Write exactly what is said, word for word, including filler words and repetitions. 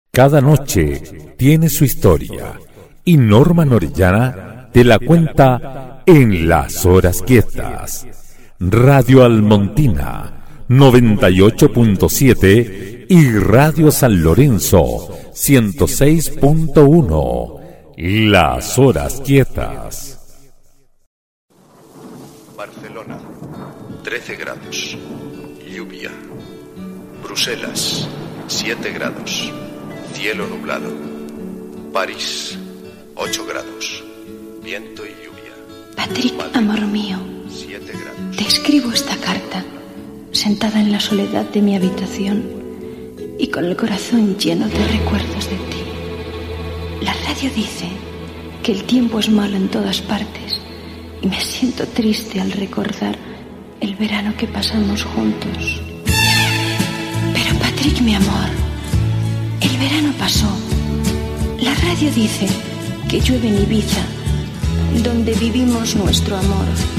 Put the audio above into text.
Cada noche tiene su historia y Norma Orellana te la cuenta en Las Horas Quietas. Radio Almontina noventa y ocho punto siete y Radio San Lorenzo ciento seis punto uno. Las Horas Quietas. Barcelona, trece grados, lluvia. Bruselas, siete grados, cielo nublado. París, ocho grados, viento y lluvia. Patrick, amor mío, siete grados. te escribo esta carta, sentada en la soledad de mi habitación y con el corazón lleno de recuerdos de ti. La radio dice que el tiempo es malo en todas partes y me siento triste al recordar el verano que pasamos juntos. Pero Patrick, mi amor, el verano pasó. La radio dice que llueve en Ibiza, donde vivimos nuestro amor.